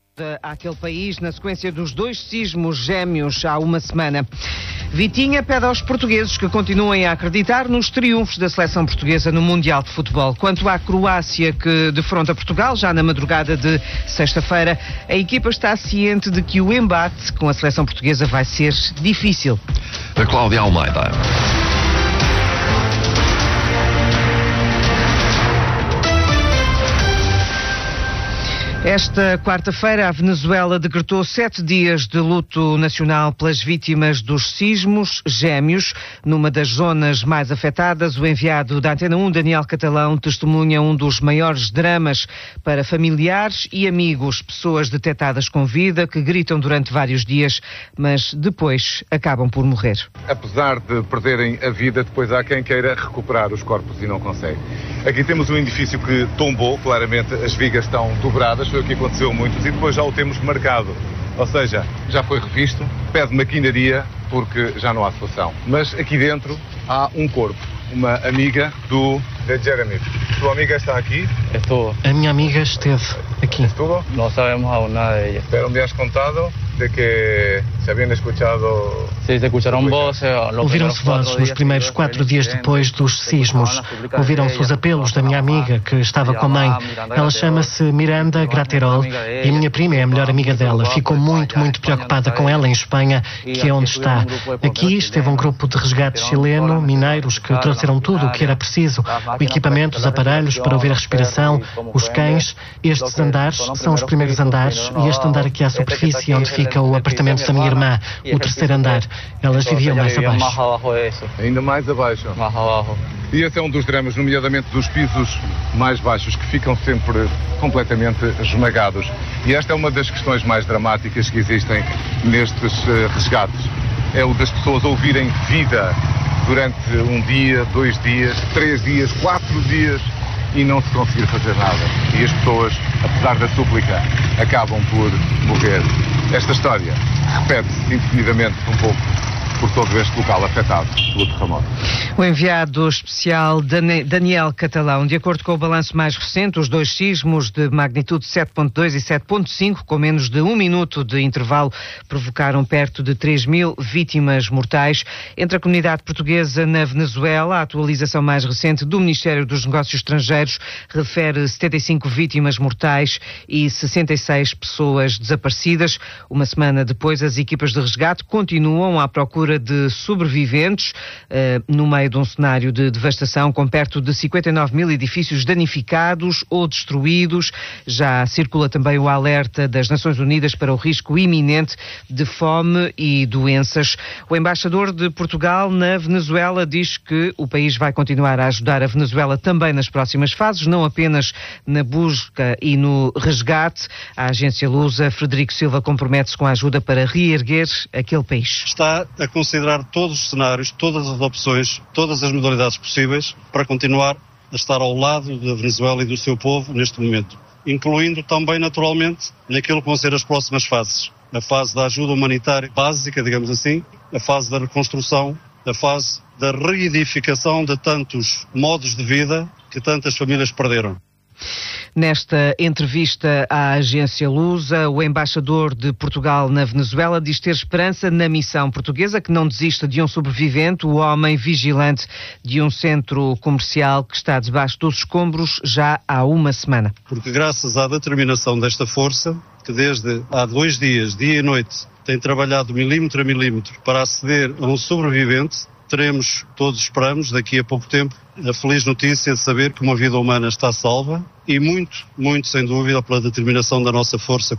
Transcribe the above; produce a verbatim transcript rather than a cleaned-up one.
Àquele país na sequência dos dois sismos gêmeos há uma semana. Vitinha pede aos portugueses que continuem a acreditar nos triunfos da seleção portuguesa no Mundial de Futebol. Quanto à Croácia, que defronta Portugal já na madrugada de sexta-feira, a equipa está ciente de que o embate com a seleção portuguesa vai ser difícil. Da Cláudia Almeida. Esta quarta-feira, a Venezuela decretou sete dias de luto nacional pelas vítimas dos sismos gêmeos. Numa das zonas mais afetadas, o enviado da Antena um, Daniel Catalão, testemunha um dos maiores dramas para familiares e amigos, pessoas detectadas com vida que gritam durante vários dias, mas depois acabam por morrer. Apesar de perderem a vida, depois há quem queira recuperar os corpos e não consegue. Aqui temos um edifício que tombou, claramente as vigas estão dobradas, foi o que aconteceu a muitos, e depois já o temos marcado. Ou seja, já foi revisto, pede maquinaria porque já não há solução. Mas aqui dentro há um corpo, uma amiga do de Jeremy. Tua amiga está aqui? Estou. A minha amiga esteve aqui. Estuvo? No sabemos aún nada de ella. Pero me has contado de que se habían escuchado... Sí, se escucharon voces. Ouviram-se vozes nos primeiros quatro dias depois dos sismos. Ouviram-se os apelos da minha amiga que estava com a mãe. Ela chama-se Miranda Graterol e a minha prima é a melhor amiga dela. Ficou muito, muito preocupada com ela em Espanha, que é onde está. Aqui esteve um grupo de resgate chileno, mineiros, que trouxeram tudo o que era preciso. O equipamento, os aparelhos para ouvir a respiração, os cães. Estes andares são os primeiros andares e este andar aqui à superfície onde fica o apartamento da minha irmã, o terceiro andar. Elas viviam mais abaixo. Ainda mais abaixo. E esse é um dos dramas, nomeadamente dos pisos mais baixos, que ficam sempre completamente esmagados. E esta é uma das questões mais dramáticas que existem nestes uh, resgates. É o das pessoas ouvirem vida durante um dia, dois dias, três dias, quatro dias e não se conseguir fazer nada. E as pessoas, apesar da súplica, acabam por morrer. Esta história repete-se indefinidamente um pouco por todo este local afetado pelo terremoto. O enviado especial Daniel Catalão, de acordo com o balanço mais recente, os dois sismos de magnitude sete ponto dois e sete ponto cinco, com menos de um minuto de intervalo, provocaram perto de três mil vítimas mortais. Entre a comunidade portuguesa na Venezuela, a atualização mais recente do Ministério dos Negócios Estrangeiros refere setenta e cinco vítimas mortais e sessenta e seis pessoas desaparecidas. Uma semana depois, as equipas de resgate continuam à procura de sobreviventes uh, no meio de um cenário de devastação com perto de cinquenta e nove mil edifícios danificados ou destruídos. Já circula também o alerta das Nações Unidas para o risco iminente de fome e doenças. O embaixador de Portugal na Venezuela diz que o país vai continuar a ajudar a Venezuela também nas próximas fases, não apenas na busca e no resgate. A agência Lusa, Frederico Silva, compromete-se com a ajuda para reerguer aquele país. Está a considerar todos os cenários, todas as opções, todas as modalidades possíveis para continuar a estar ao lado da Venezuela e do seu povo neste momento, incluindo também, naturalmente, naquilo que vão ser as próximas fases. A fase da ajuda humanitária básica, digamos assim, a fase da reconstrução, a fase da reedificação de tantos modos de vida que tantas famílias perderam. Nesta entrevista à agência Lusa, o embaixador de Portugal na Venezuela diz ter esperança na missão portuguesa, que não desista de um sobrevivente, o homem vigilante de um centro comercial que está debaixo dos escombros já há uma semana. Porque graças à determinação desta força, que desde há dois dias, dia e noite, tem trabalhado milímetro a milímetro para aceder a um sobrevivente, teremos, todos esperamos, daqui a pouco tempo, a feliz notícia de saber que uma vida humana está salva e muito, muito, sem dúvida, pela determinação da nossa força